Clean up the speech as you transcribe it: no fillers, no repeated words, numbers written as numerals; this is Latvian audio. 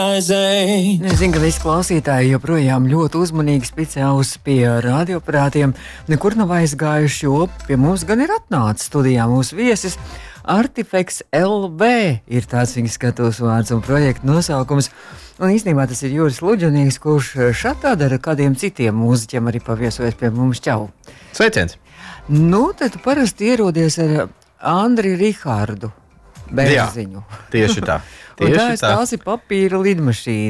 Es zinu, ka visi klausītāji joprojām ļoti uzmanīgi spicējas pie radioaparātiem. Nekur nav aizgājuši, jo pie mums gan ir atnācis studijā mūsu viesis. Artifex LV ir tāds viņa skatuves vārds un projekta nosaukums. Un īstenībā tas ir Juris Luģunīgs, kurš šādi ar kādiem citiem mūziķiem arī paviesojas pie mums. Čau! Sveiciens! Nu, tad tu parasti ierodies ar Andri Rihardu Bērziņu. Jā, tieši tā. Tās ir papīra lidmašīna.